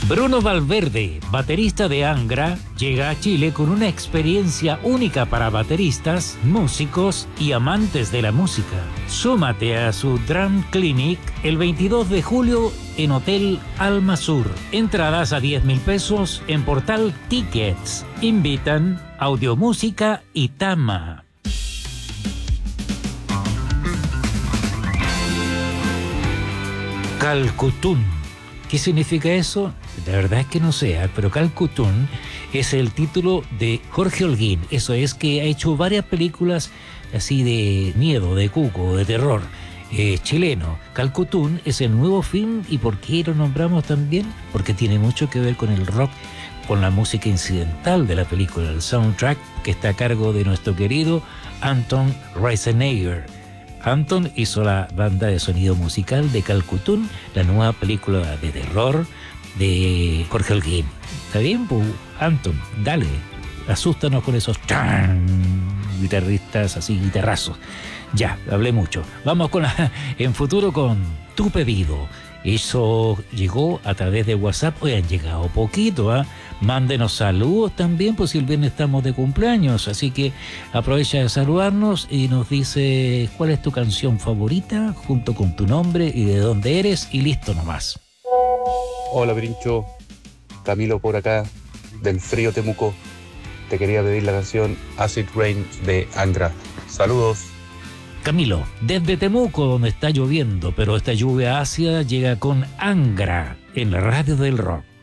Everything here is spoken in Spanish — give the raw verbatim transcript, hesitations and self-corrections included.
Bruno Valverde, baterista de Angra, llega a Chile con una experiencia única para bateristas, músicos y amantes de la música. Súmate a su Drum Clinic el veintidós de julio en Hotel Alma Sur. Entradas a diez mil pesos en Portal Tickets. Invitan Audiomúsica y Tama. Calcutún. ¿Qué significa eso? La verdad es que no sé, pero Calcutún es el título de Jorge Holguín. Eso es, que ha hecho varias películas así de miedo, de cuco, de terror, eh, chileno. Calcutún es el nuevo film. ¿Y por qué lo nombramos también? Porque tiene mucho que ver con el rock, con la música incidental de la película, el soundtrack, que está a cargo de nuestro querido Anton Reisenegger. Anton hizo la banda de sonido musical de Calcutún, la nueva película de terror de Jorge Holguín. ¿Está bien, pues, Anton? Dale, asústanos con esos ¡chan! Guitarristas así, guitarrazos. Ya, hablé mucho. Vamos con la, en futuro con Tu Pedido. Eso llegó a través de WhatsApp. Hoy han llegado poquito, ¿eh? Mándenos saludos también, pues si el viernes estamos de cumpleaños. Así que aprovecha de saludarnos y nos dice cuál es tu canción favorita, junto con tu nombre y de dónde eres, y listo nomás. Hola, Pirincho. Camilo por acá, del frío Temuco. Te quería pedir la canción Acid Rain de Angra. Saludos. Camilo, desde Temuco, donde está lloviendo, pero esta lluvia ácida llega con Angra en la radio del rock.